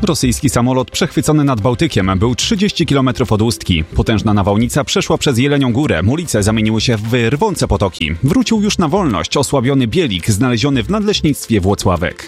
Rosyjski samolot przechwycony nad Bałtykiem był 30 km od Ustki. Potężna nawałnica przeszła przez Jelenią Górę. Ulice zamieniły się w rwące potoki. Wrócił już na wolność osłabiony bielik znaleziony w nadleśnictwie Włocławek.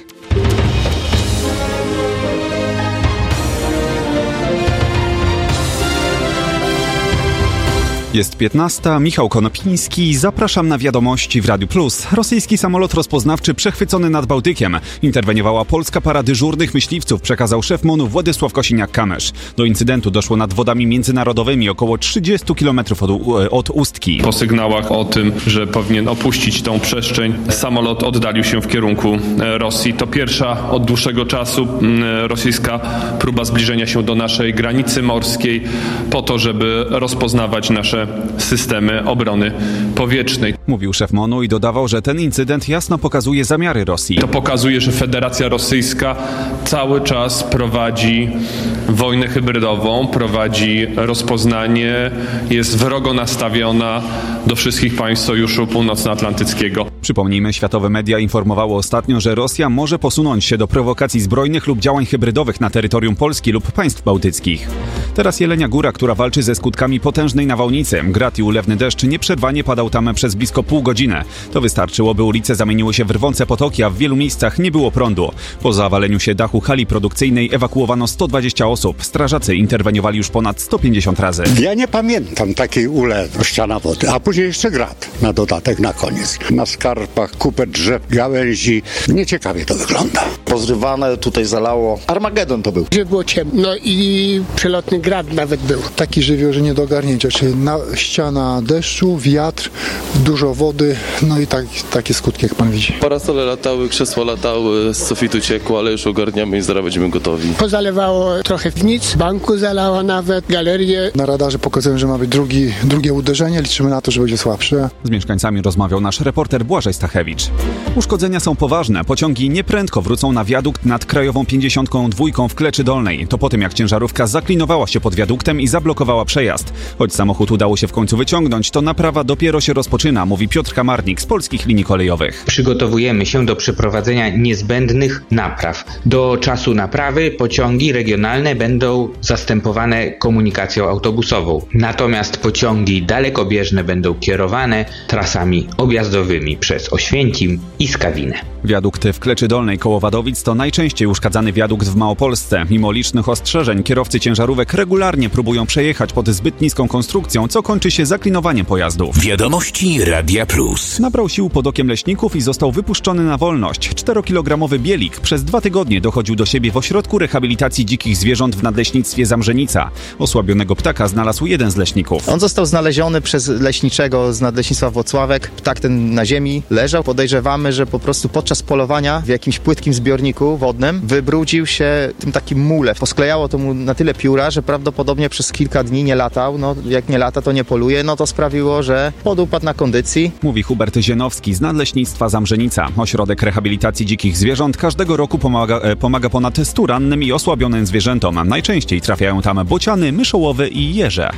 Jest 15. Michał Konopiński. Zapraszam na wiadomości w Radiu Plus. Rosyjski samolot rozpoznawczy przechwycony nad Bałtykiem. Interweniowała polska para dyżurnych myśliwców, przekazał szef MON-u Władysław Kosiniak-Kamysz. Do incydentu doszło nad wodami międzynarodowymi około 30 km od Ustki. Po sygnałach o tym, że powinien opuścić tą przestrzeń, samolot oddalił się w kierunku Rosji. To pierwsza od dłuższego czasu rosyjska próba zbliżenia się do naszej granicy morskiej po to, żeby rozpoznawać nasze systemy obrony powietrznej. Mówił szef MON-u i dodawał, że ten incydent jasno pokazuje zamiary Rosji. To pokazuje, że Federacja Rosyjska cały czas prowadzi wojnę hybrydową, prowadzi rozpoznanie, jest wrogo nastawiona do wszystkich państw Sojuszu Północnoatlantyckiego. Przypomnijmy, światowe media informowały ostatnio, że Rosja może posunąć się do prowokacji zbrojnych lub działań hybrydowych na terytorium Polski lub państw bałtyckich. Teraz Jelenia Góra, która walczy ze skutkami potężnej nawałnicy. Grad i ulewny deszcz nieprzerwanie padał tam przez blisko pół godziny. To wystarczyło, by ulice zamieniły się w rwące potoki, a w wielu miejscach nie było prądu. Po zawaleniu się dachu hali produkcyjnej ewakuowano 120 osób. Strażacy interweniowali już ponad 150 razy. Ja nie pamiętam takiej ulewy, ściana wody, a później jeszcze grad na dodatek na koniec. Na skarpach kupę drzew, gałęzi. Nieciekawie to wygląda. Pozrywane, tutaj zalało. Armagedon to był. Gdzie było ciemno, no i przelotny grad nawet był. Taki żywioł, że nie do ogarnięcia, czyli ściana deszczu, wiatr, dużo wody, no i takie skutki, jak pan widzi. Parasole latały, krzesła latały, z sufitu ciekło, ale już ogarniamy i zaraz będziemy gotowi. Pozalewało trochę nic, banku zalało nawet, galerię. Na radarze pokazują, że ma być drugie uderzenie, liczymy na to, że będzie słabsze. Z mieszkańcami rozmawiał nasz reporter Błażej Stachewicz. Uszkodzenia są poważne. Pociągi nieprędko wrócą na wiadukt nad Krajową 52 w Kleczy Dolnej. To po tym, jak ciężarówka zaklinowała się pod wiaduktem i zablokowała przejazd. Choć samochód udało się w końcu wyciągnąć, to naprawa dopiero się rozpoczyna, mówi Piotr Kamarnik z Polskich Linii Kolejowych. Przygotowujemy się do przeprowadzenia niezbędnych napraw. Do czasu naprawy pociągi regionalne będą zastępowane komunikacją autobusową. Natomiast pociągi dalekobieżne będą kierowane trasami objazdowymi przez Oświęcim i Skawinę. Wiadukt w Kleczy Dolnej koło Wadowic to najczęściej uszkadzany wiadukt w Małopolsce. Mimo licznych ostrzeżeń kierowcy ciężarówek regularnie próbują przejechać pod zbyt niską konstrukcją, co kończy się zaklinowaniem pojazdów. Wiadomości Radia Plus. Nabrał sił pod okiem leśników i został wypuszczony na wolność. 4-kilogramowy bielik przez 2 tygodnie dochodził do siebie w ośrodku rehabilitacji dzikich zwierząt w nadleśnictwie Zamrzenica. Osłabionego ptaka znalazł jeden z leśników. On został znaleziony przez leśniczego z nadleśnictwa Włocławek. Ptak ten na ziemi leżał. Podejrzewamy, że po prostu podczas polowania w jakimś płytkim zbiorniku wodnym wybrudził się tym takim mulew. Posklejało to mu na tyle pióra, że prawdopodobnie przez kilka dni nie latał. No, jak nie lata, to nie poluje. No to sprawiło, że podupadł na kondycji. Mówi Hubert Zienowski z nadleśnictwa Zamrzenica. Ośrodek rehabilitacji dzikich zwierząt każdego roku pomaga ponad 100 rannym i osłabionym zwierzętom. Najczęściej trafiają tam bociany, myszołowy i jeże.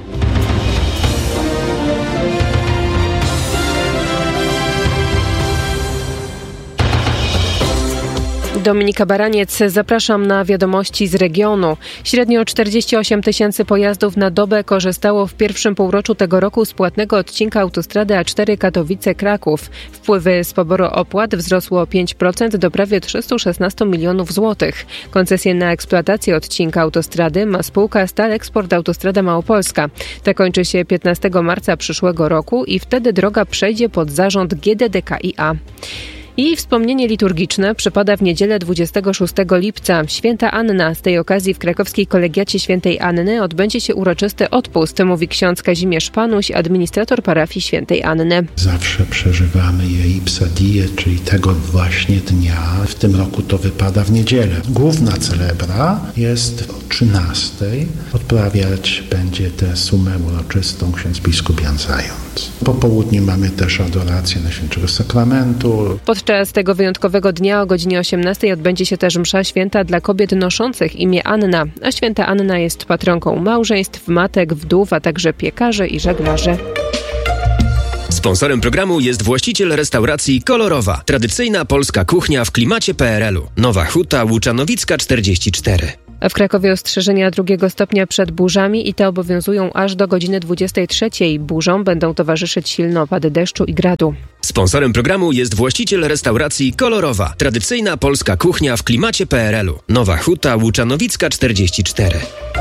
Dominika Baraniec, zapraszam na wiadomości z regionu. Średnio 48 000 pojazdów na dobę korzystało w pierwszym półroczu tego roku z płatnego odcinka autostrady A4 Katowice-Kraków. Wpływy z poboru opłat wzrosły o 5% do prawie 316 milionów złotych. Koncesję na eksploatację odcinka autostrady ma spółka Stal-Eksport Autostrada Małopolska. Ta kończy się 15 marca przyszłego roku i wtedy droga przejdzie pod zarząd GDDKiA. Jej wspomnienie liturgiczne przypada w niedzielę 26 lipca. Święta Anna. Z tej okazji w krakowskiej kolegiacie Świętej Anny odbędzie się uroczysty odpust, mówi ksiądz Kazimierz Panuś, administrator parafii Świętej Anny. Zawsze przeżywamy jej psadię, czyli tego właśnie dnia. W tym roku to wypada w niedzielę. Główna celebra jest o 13. Odprawiać będzie tę sumę uroczystą ksiądz biskup Jan Zając. Po południu mamy też adorację Najświętszego Sakramentu. Podczas tego wyjątkowego dnia o godzinie 18 odbędzie się też msza święta dla kobiet noszących imię Anna, a święta Anna jest patronką małżeństw, matek, wdów, a także piekarzy i żeglarzy. Sponsorem programu jest właściciel restauracji Kolorowa. Tradycyjna polska kuchnia w klimacie PRL-u. Nowa Huta, Łuczanowicka 44. W Krakowie ostrzeżenia 2 stopnia przed burzami i te obowiązują aż do godziny 23. Burzom będą towarzyszyć silne opady deszczu i gradu. Sponsorem programu jest właściciel restauracji Kolorowa. Tradycyjna polska kuchnia w klimacie PRL-u. Nowa Huta, Łuczanowicka 44.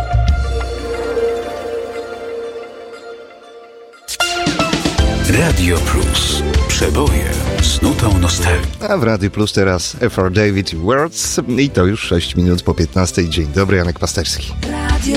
Radio Plus. Przeboje z nutą nostalgii. A w Radio Plus teraz F.R. David Words i to już 6 minut po 15. Dzień dobry, Janek Pasterski.